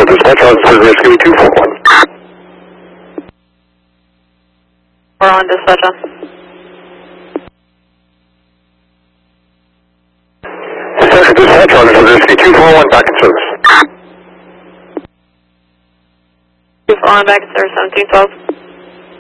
dispatch on service, give me 241. We're on dispatch on. Dispatch on service, give me 241, back in service. 241 back in service, 1712.